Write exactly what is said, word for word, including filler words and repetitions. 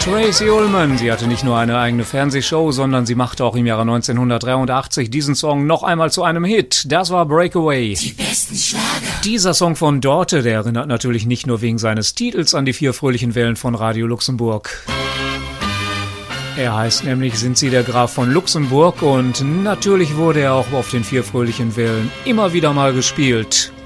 Tracey Ullman, sie hatte nicht nur eine eigene Fernsehshow, sondern sie machte auch im Jahre neunzehnhundertdreiundachtzig diesen Song noch einmal zu einem Hit. Das war Breakaway. Die besten Schlager. Dieser Song von Dorte, der erinnert natürlich nicht nur wegen seines Titels an die vier fröhlichen Wellen von Radio Luxemburg. Er heißt nämlich Sind Sie der Graf von Luxemburg und natürlich wurde er auch auf den vier fröhlichen Wellen immer wieder mal gespielt.